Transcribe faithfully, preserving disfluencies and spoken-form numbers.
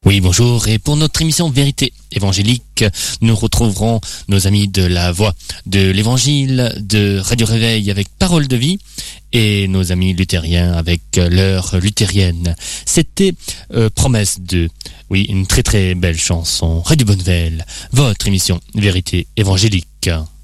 Oui, bonjour. Et pour notre émission Vérité évangélique, nous retrouverons nos amis de la Voix de l'Évangile, de Radio Réveil avec Parole de Vie et nos amis luthériens avec l'heure luthérienne. C'était euh, Promesse de, oui, une très très belle chanson. Radio Bonnevel, votre émission Vérité évangélique.